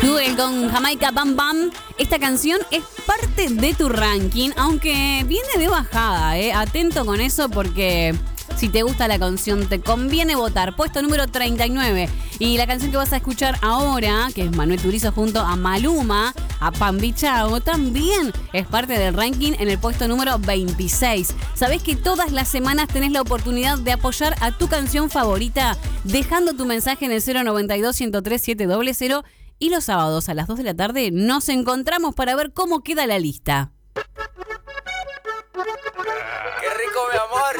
Google con Jamaica Bam Bam. Esta canción es parte de tu ranking, aunque viene de bajada, Atento con eso porque si te gusta la canción te conviene votar. Puesto número 39. Y la canción que vas a escuchar ahora, que es Manuel Turizo junto a Maluma, a Pambi Chao, también es parte del ranking en el puesto número 26. ¿Sabés que todas las semanas tenés la oportunidad de apoyar a tu canción favorita dejando tu mensaje en el 092-103-700? Y los sábados a las 2 de la tarde nos encontramos para ver cómo queda la lista. ¡Qué rico, mi amor!